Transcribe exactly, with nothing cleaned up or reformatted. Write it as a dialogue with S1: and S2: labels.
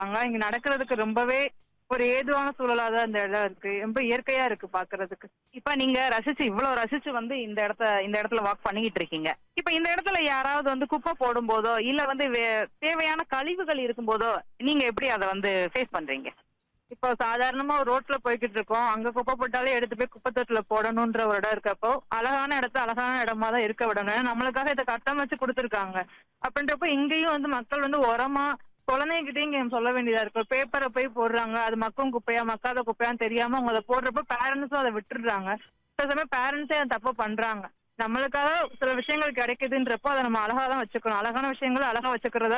S1: அங்க இங்க நடக்கிறதுக்கு ரொம்பவே ஒரு ஏதுவான சூழலா தான் இந்த இடம் இருக்கு. ரொம்ப இயற்கையா இருக்கு பாக்குறதுக்கு. இப்ப நீங்க ரசிச்சு இவ்வளவு ரசிச்சு வந்து இந்த இடத்த இந்த இடத்துல வாக் பண்ணிக்கிட்டு இருக்கீங்க. இப்ப இந்த இடத்துல யாராவது வந்து குப்பை போடும்போதோ, இல்ல வந்து வே- தேவையான கழிவுகள் இருக்கும்போதோ, நீங்க எப்படி அத வந்து ஃபேஸ் பண்றீங்க? இப்போ சாதாரணமா ஒரு ரோட்ல போய்கிட்டு இருக்கோம். அங்க குப்பை போட்டாலே எடுத்து போய் குப்பை தொட்டில போடணுன்ற ஒரு இடம் இருக்கப்போ, அழகான இடத்த அழகான இடமா தான் இருக்க விடணும். ஏன்னா நம்மளுக்காக இத கட்டமைச்சு குடுத்துருக்காங்க. அப்படின்றப்போ இங்கேயும் வந்து மக்கள் வந்து உரமா குழந்தைகிட்டயும் இங்க சொல்ல வேண்டியதா இருக்கு. பேப்பர போய் போடுறாங்க. அது மக்கும் குப்பையா, மக்காத குப்பையான்னு தெரியாம அவங்க அத போடுறப்போ பேரண்ட்ஸும் அத விட்டுடுறாங்க. சில சமயம் பேரண்ட்ஸே அந்த தப்ப பண்றாங்க. நம்மளுக்காக சில விஷயங்கள் கிடைக்குதுன்றப்போ அத நம்ம அழகா தான் வச்சுக்கணும். அழகான விஷயங்கள அழகா வச்சுக்கிறதா